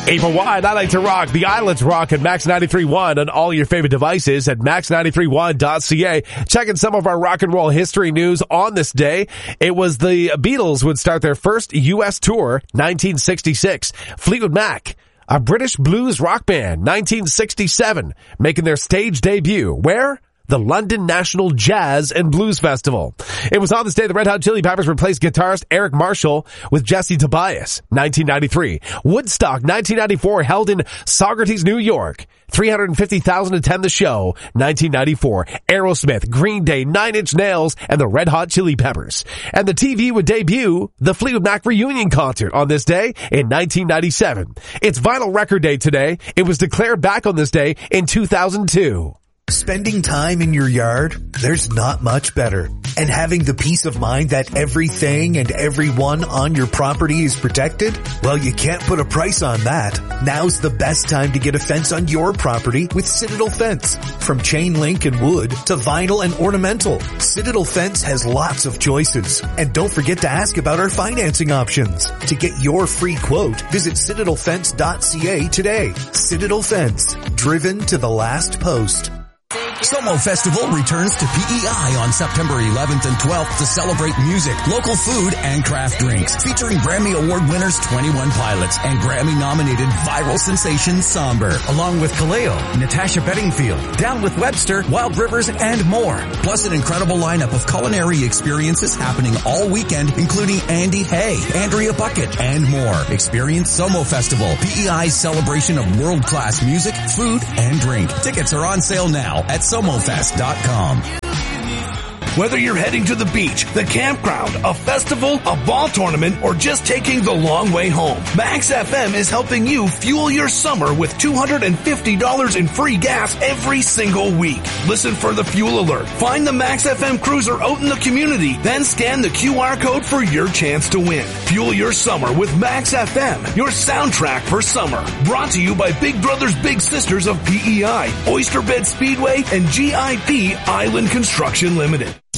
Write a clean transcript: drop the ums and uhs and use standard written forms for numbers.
April wide, I like to rock. The Islands rock at Max 93.1 on all your favorite devices at max931.ca. Checking some of our rock and roll history news on this day. It was the Beatles would start their first U.S. tour, 1966. Fleetwood Mac, a British blues rock band, 1967, making their stage debut. Where? The London National Jazz and Blues Festival. It was on this day the Red Hot Chili Peppers replaced guitarist Eric Marshall with Jesse Tobias, 1993. Woodstock, 1994, held in Saugerties, New York. 350,000 attend the show, 1994. Aerosmith, Green Day, Nine Inch Nails, and the Red Hot Chili Peppers. And the TV would debut the Fleetwood Mac reunion concert on this day in 1997. It's Vinyl Record Day today. It was declared back on this day in 2002. Spending time in your yard, there's not much better. And having the peace of mind that everything and everyone on your property is protected? Well, you can't put a price on that. Now's the best time to get a fence on your property with Citadel Fence. From chain link and wood to vinyl and ornamental, Citadel Fence has lots of choices. And don't forget to ask about our financing options. To get your free quote, visit citadelfence.ca today. Citadel Fence, driven to the last post. Somo Festival returns to PEI on September 11th and 12th to celebrate music, local food, and craft drinks. Featuring Grammy Award winners 21 Pilots and Grammy-nominated viral sensation Somber, along with Kaleo, Natasha Bedingfield, Down with Webster, Wild Rivers, and more. Plus an incredible lineup of culinary experiences happening all weekend, including Andy Hay, Andrea Bucket, and more. Experience Somo Festival, PEI's celebration of world-class music, food, and drink. Tickets are on sale now at SomoFest.com. Whether you're heading to the beach, the campground, a festival, a ball tournament, or just taking the long way home, Max FM is helping you fuel your summer with $250 in free gas every single week. Listen for the fuel alert. Find the Max FM cruiser out in the community, then scan the QR code for your chance to win. Fuel your summer with Max FM, your soundtrack for summer. Brought to you by Big Brothers Big Sisters of PEI, Oyster Bed Speedway, and GIP Island Construction Limited.